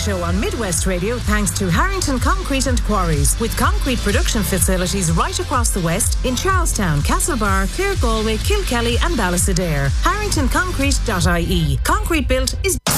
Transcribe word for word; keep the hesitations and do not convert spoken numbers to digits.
show on Midwest Radio thanks to Harrington Concrete and Quarries, with concrete production facilities right across the West in Charlestown, Castlebar, Clare Galway, Kilkelly and Ballysadare. harrington concrete dot I E. Concrete built is...